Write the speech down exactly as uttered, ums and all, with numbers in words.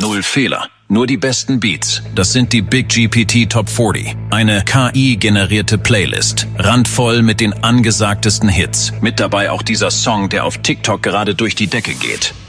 Null Fehler, nur die besten Beats. Das sind die Big G P T Top vierzig. Eine K I-generierte Playlist. Randvoll mit den angesagtesten Hits. Mit dabei auch dieser Song, der auf TikTok gerade durch die Decke geht.